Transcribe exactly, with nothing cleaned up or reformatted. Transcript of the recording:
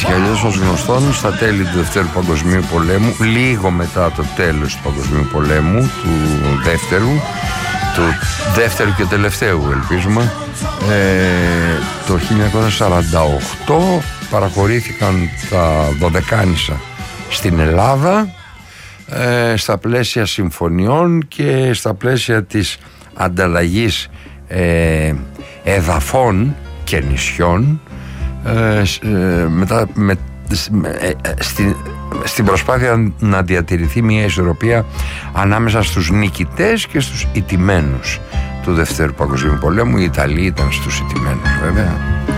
Έτσι κι αλλιώς, ως γνωστόν, στα τέλη του Δευτέρου Παγκοσμίου Πολέμου, λίγο μετά το τέλος του Παγκοσμίου Πολέμου, του δεύτερου, του δεύτερου και τελευταίου ελπίζουμε, ε, το χίλια εννιακόσια σαράντα οκτώ παραχωρήθηκαν τα Δωδεκάνησα στην Ελλάδα, ε, στα πλαίσια συμφωνιών και στα πλαίσια της ανταλλαγής ε, εδαφών και νησιών, ε, ε, μετά, με, ε, στην, στην προσπάθεια να διατηρηθεί μια ισορροπία ανάμεσα στους νικητές και στους ηττημένους του Δευτέρου Παγκοσμίου Πολέμου. Οι Ιταλοί ήταν στους ηττημένους βέβαια.